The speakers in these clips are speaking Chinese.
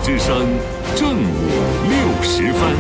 之声正午60分。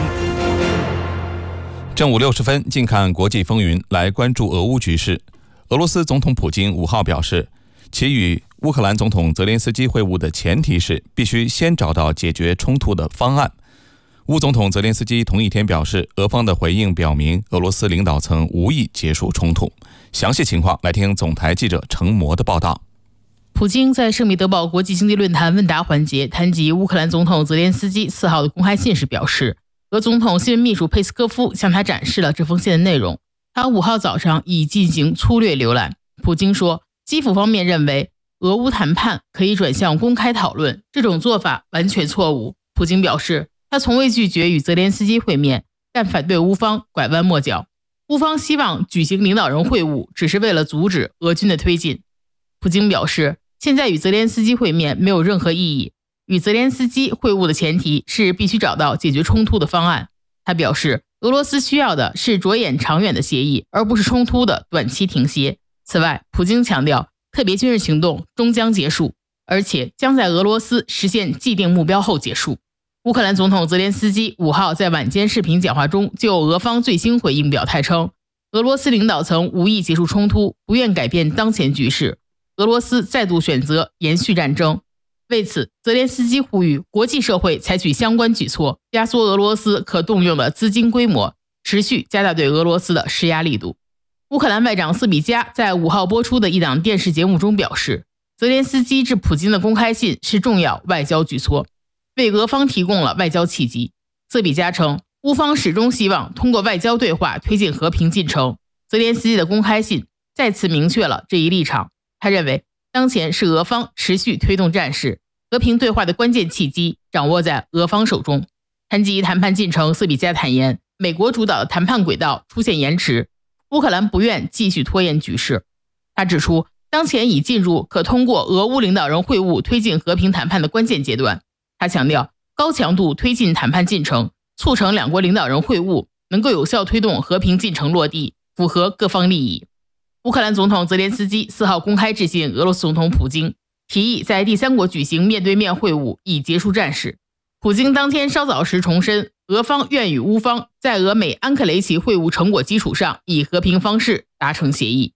正午60分，近看国际风云，来关注俄乌局势。俄罗斯总统普京5号表示，其与乌克兰总统泽连斯基会晤的前提是必须先找到解决冲突的方案。乌总统泽连斯基同一天表示，俄方的回应表明俄罗斯领导层无意结束冲突。详细情况来听总台记者程模的报道。 普京在圣彼得堡国际经济论坛问答环节谈及乌克兰总统泽连斯基4号的公开信时表示，俄总统新闻秘书佩斯科夫向他展示了这封信的内容，他5号早上已进行粗略浏览。普京说，基辅方面认为俄乌谈判可以转向公开讨论，这种做法完全错误。普京表示，他从未拒绝与泽连斯基会面，但反对乌方拐弯抹角。乌方希望举行领导人会晤，只是为了阻止俄军的推进。普京表示，现在与泽连斯基会面没有任何意义，与泽连斯基会晤的前提是必须找到解决冲突的方案。他表示，俄罗斯需要的是着眼长远的协议，而不是冲突的短期停歇。此外，普京强调，特别军事行动终将结束，而且将在俄罗斯实现既定目标后结束。乌克兰总统泽连斯基5号在晚间视频讲话中就俄方最新回应表态称，俄罗斯领导层无意结束冲突，不愿改变当前局势，俄罗斯再度选择延续战争。为此，泽连斯基呼吁国际社会采取相关举措，压缩俄罗斯可动用的资金规模，持续加大对俄罗斯的施压力度。乌克兰外长斯比加在5号播出的一档电视节目中表示，泽连斯基致普京的公开信是重要外交举措，为俄方提供了外交契机。斯比加称，乌方始终希望通过外交对话推进和平进程。泽连斯基的公开信再次明确了这一立场。他认为，当前是俄方持续推动战事，和平对话的关键契机掌握在俄方手中。谈及谈判进程，斯比加坦言，美国主导的谈判轨道出现延迟，乌克兰不愿继续拖延局势。他指出，当前已进入可通过俄乌领导人会晤推进和平谈判的关键阶段。他强调，高强度推进谈判进程，促成两国领导人会晤，能够有效推动和平进程落地，符合各方利益。乌克兰总统泽连斯基4号公开致信俄罗斯总统普京，提议在第三国举行面对面会晤，以结束战事。普京当天稍早时重申，俄方愿与乌方在俄美安克雷奇会晤成果基础上，以和平方式达成协议。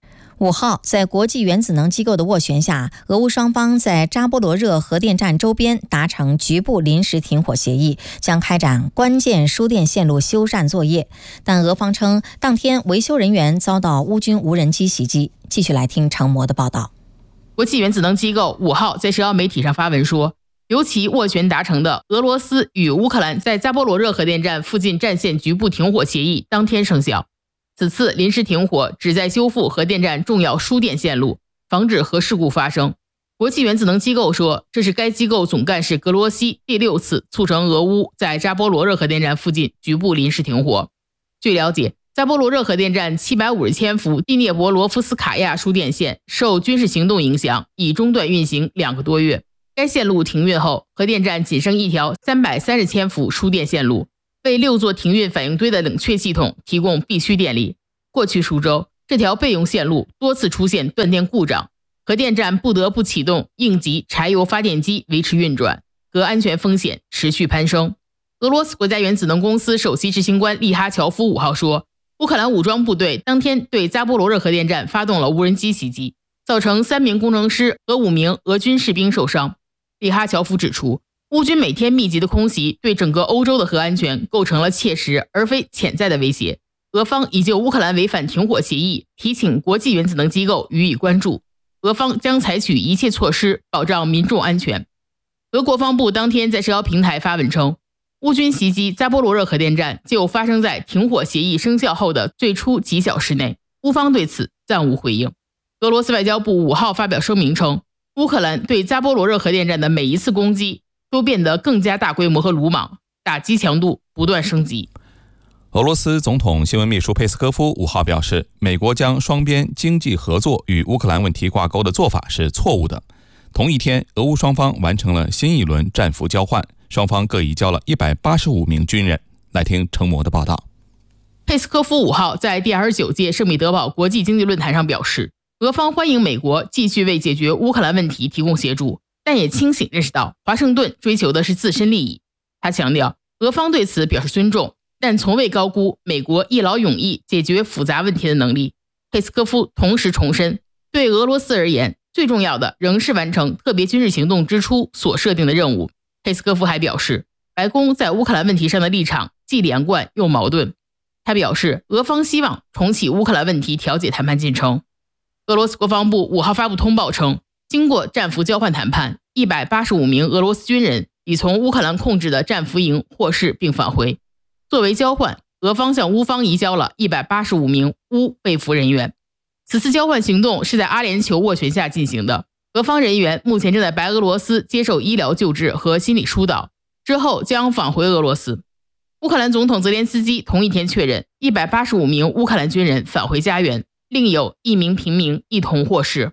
5号，在国际原子能机构的斡旋下，俄乌双方在扎波罗热核电站周边达成局部临时停火协议，将开展关键输电线路修缮作业。但俄方称，当天维修人员遭到乌军无人机袭击。继续来听程模的报道。 国际原子能机构5号在社交媒体上发文说，由其斡旋达成的俄罗斯与乌克兰在扎波罗热核电站附近战线局部停火协议当天生效。此次临时停火旨在修复核电站重要输电线路，防止核事故发生。国际原子能机构说，这是该机构总干事格罗西第6次促成俄乌在扎波罗热核电站附近局部临时停火。据了解，扎波罗热核电站750千伏第聂伯罗夫斯卡亚输电线受军事行动影响，已中断运行2个多月。该线路停运后，核电站仅剩一条330千伏输电线路，为6座停运反应堆的冷却系统提供必需电力。过去数周，这条备用线路多次出现断电故障，核电站不得不启动应急柴油发电机维持运转，核安全风险持续攀升。俄罗斯国家原子能公司首席执行官利哈乔夫5号说，乌克兰武装部队当天对扎波罗热核电站发动了无人机袭击，造成3名工程师和5名俄军士兵受伤。利哈乔夫指出，乌军每天密集的空袭对整个欧洲的核安全构成了切实而非潜在的威胁。俄方已就乌克兰违反停火协议提请国际原子能机构予以关注，俄方将采取一切措施保障民众安全。俄国防部当天在社交平台发文称，乌军袭击扎波罗热核电站就发生在停火协议生效后的最初几小时内，乌方对此暂无回应。俄罗斯外交部5号发表声明称，乌克兰对扎波罗热核电站的每一次攻击都变得更加大规模和鲁莽，打击强度不断升级。 俄罗斯总统新闻秘书佩斯科夫5号表示，美国将双边经济合作与乌克兰问题挂钩的做法是错误的。同一天，俄乌双方完成了新一轮战俘交换，双方各移交了185名军人。来听程模的报道。 佩斯科夫5号在第29届圣彼得堡国际经济论坛上表示，俄方欢迎美国继续为解决乌克兰问题提供协助， 但也清醒认识到华盛顿追求的是自身利益。他强调，俄方对此表示尊重，但从未高估美国一劳永逸解决复杂问题的能力。佩斯科夫同时重申，对俄罗斯而言，最重要的仍是完成特别军事行动之初所设定的任务。佩斯科夫还表示，白宫在乌克兰问题上的立场既连贯又矛盾。他表示，俄方希望重启乌克兰问题调解谈判进程。俄罗斯国防部5号发布通报称，经过战俘交换谈判，185名俄罗斯军人已从乌克兰控制的战俘营获释并返回。作为交换，俄方向乌方移交了185名乌被俘人员。此次交换行动是在阿联酋斡旋下进行的，俄方人员目前正在白俄罗斯接受医疗救治和心理疏导，之后将返回俄罗斯。乌克兰总统泽连斯基同一天确认，185名乌克兰军人返回家园，另有1名平民一同获释。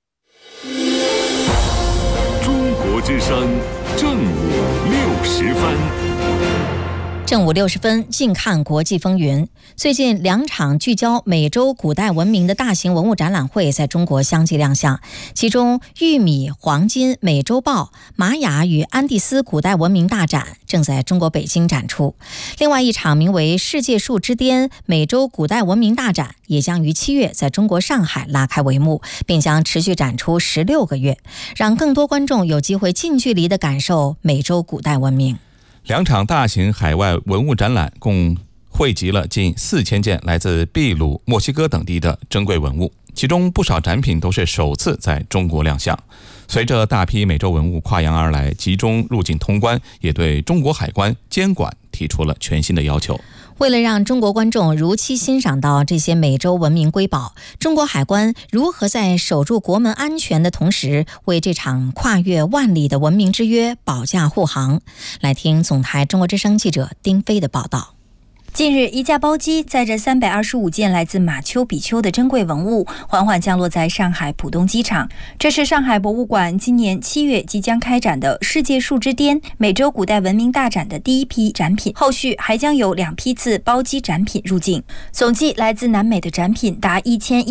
中国之声正午60分。 正午60分，近看国际风云。最近2场聚焦美洲古代文明的大型文物展览会在中国相继亮相，其中玉米、黄金、美洲豹、玛雅与安第斯古代文明大展正在中国北京展出。另外一场名为世界树之巅美洲古代文明大展也将于7月在中国上海拉开帷幕，并将持续展出16个月，让更多观众有机会近距离地感受美洲古代文明。 2场大型海外文物展览共汇集了近4000件来自秘鲁、墨西哥等地的珍贵文物，其中不少展品都是首次在中国亮相。随着大批美洲文物跨洋而来，集中入境通关也对中国海关监管提出了全新的要求。 为了让中国观众如期欣赏到这些美洲文明瑰宝，中国海关如何在守住国门安全的同时，为这场跨越万里的文明之约保驾护航？来听总台中国之声记者丁飞的报道。 近日，一架包机载着325件来自马丘比丘的珍贵文物缓缓降落在上海浦东机场。这是上海博物馆今年7月即将开展的世界树之巅美洲古代文明大展的第一批展品，后续还将有2批次包机展品入境。总计来自南美的展品达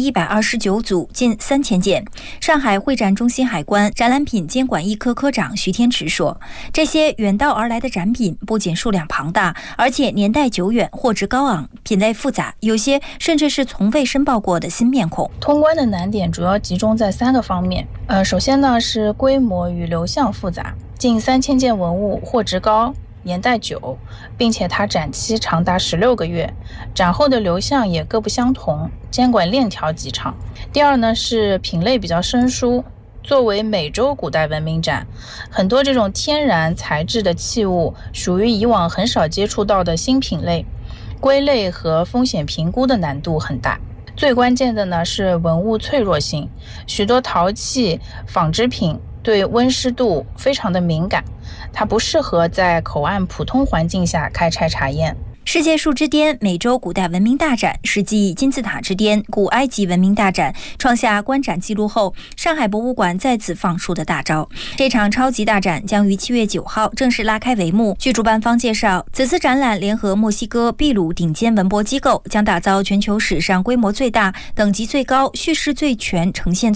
1129组，近3000件。上海会展中心海关展览品监管一科科长徐天池说，这些远道而来的展品不仅数量庞大，而且年代久远，货值高昂，品类复杂，有些甚至是从未申报过的新面孔。 通关的难点主要集中在3个方面。首先呢是规模与流向复杂，近3000件文物货值高，年代久，并且它展期长达16个月，展后的流向也各不相同，监管链条极长。第二呢是品类比较生疏。作为美洲古代文明展，很多这种天然材质的器物属于以往很少接触到的新品类，归类和风险评估的难度很大。最关键的呢是文物脆弱性，许多陶器、纺织品对温湿度非常的敏感，它不适合在口岸普通环境下开拆查验。 世界树之巅美洲古代文明大展是继金字塔之巅古埃及文明大展创下观展记录后，上海博物馆再次放出的大招。这场超级大展将于7月9号正式拉开帷幕。据主办方介绍，此次展览联合墨西哥、秘鲁顶尖文博机构，将打造全球史上规模最大、等级最高、叙事最全、呈现最